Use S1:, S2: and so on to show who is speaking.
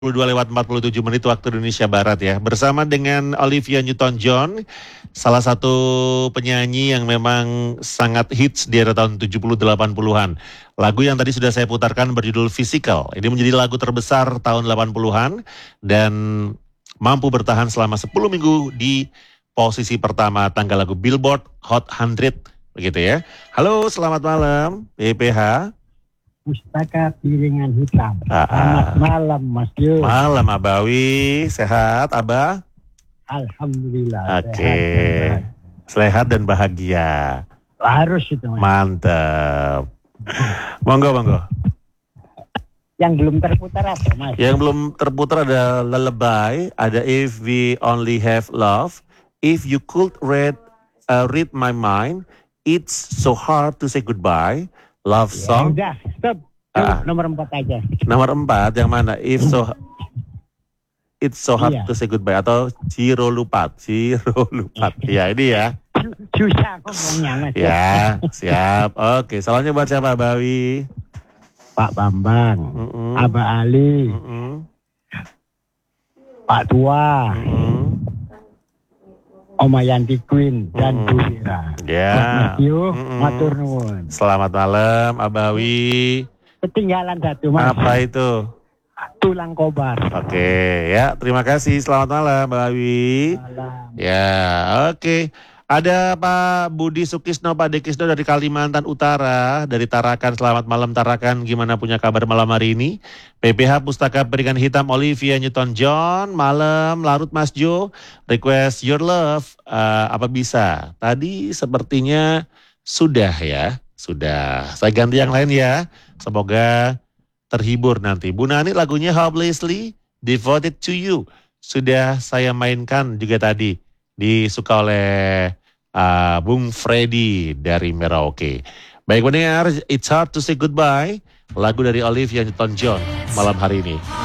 S1: 22:47 waktu Indonesia Barat ya. Bersama dengan Olivia Newton-John, salah satu penyanyi yang memang sangat hits di era tahun 70-80-an. Lagu yang tadi sudah saya putarkan berjudul Physical. Ini menjadi lagu terbesar tahun 80-an dan mampu bertahan selama 10 minggu di posisi pertama tangga lagu Billboard Hot 100 begitu ya. Halo, selamat malam PPH.
S2: Pustaka Piringan Hitam. Selamat malam Mas Yus.
S1: Malam Abawi, sehat Abah?
S2: Alhamdulillah.
S1: Oke, sehat dan bahagia.
S2: Harus itu Mas.
S1: Mantap. Monggo.
S2: Yang belum terputar apa Mas?
S1: Yang belum terputar ada Lullaby, ada If We Only Have Love, If You Could Read My Mind, It's So Hard to Say Goodbye, Love Song.
S2: Ya, udah, stop. Nomor 4 aja.
S1: Nomor 4 yang mana? It's so hard to say goodbye atau Ciro Lupat. Ya ini ya.
S2: Susah ngomongnya Mas.
S1: Ya, siap. Oke, salamnya buat siapa Bawi?
S2: Pak Bambang, Abah Ali, Pak Tua, Oma Yanti Queen dan Bu Ira.
S1: Ya.
S2: Matur nuwun.
S1: Selamat malam Abawi.
S2: Ketinggalan satu Mas.
S1: Apa itu?
S2: Tulang kobar.
S1: Oke, ya terima kasih. Selamat malam Abawi.
S2: Malam.
S1: Ya, oke. Ada Pak Budi Sukisno, Pak Dekisno dari Kalimantan Utara, dari Tarakan. Selamat malam Tarakan, gimana punya kabar malam hari ini? PPH Pustaka Piringan Hitam Olivia Newton-John, malam larut Mas Jo, request Your Love, apa bisa? Tadi sepertinya sudah ya, sudah. Saya ganti yang lain ya, semoga terhibur nanti. Bu Nani lagunya Hopelessly Devoted to You, sudah saya mainkan juga tadi, disuka oleh Bung Freddy dari Merauke. Baik pendengar, It's Hard to Say Goodbye, lagu dari Olivia Newton-John malam hari ini.